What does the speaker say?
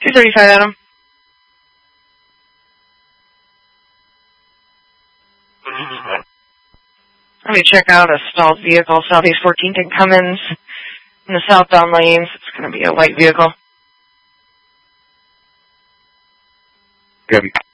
235, Adam. Let me check out a stalled vehicle, Southeast 14th and Cummins, in the southbound lanes. It's going to be a white vehicle. Good.